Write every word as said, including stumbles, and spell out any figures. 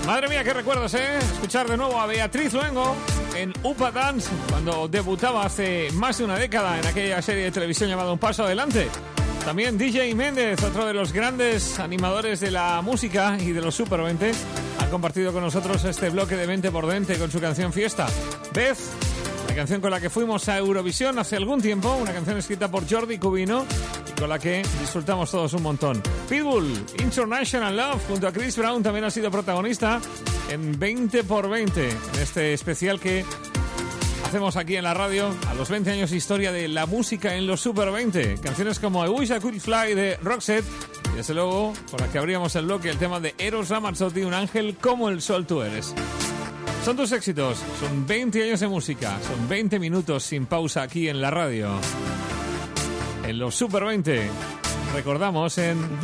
Madre mía, qué recuerdos, ¿eh? Escuchar de nuevo a Beatriz Luengo en Upa Dance, cuando debutaba hace más de una década en aquella serie de televisión llamada Un Paso Adelante. También D J Méndez, otro de los grandes animadores de la música y de los Super veinte, ha compartido con nosotros este bloque de veinte por veinte con su canción Fiesta. Beth, la canción con la que fuimos a Eurovisión hace algún tiempo, una canción escrita por Jordi Cubino y con la que disfrutamos todos un montón. Pitbull, International Love, junto a Chris Brown, también ha sido protagonista en veinte por veinte, en este especial que hacemos aquí en la radio a los veinte años de historia de la música en los Super veinte. Canciones como I Wish I Could Fly de Roxette y desde luego con la que abríamos el bloque el tema de Eros Ramazzotti, Un ángel como el sol tú eres. Son tus éxitos, son veinte años de música, son veinte minutos sin pausa aquí en la radio. En los Super veinte, recordamos en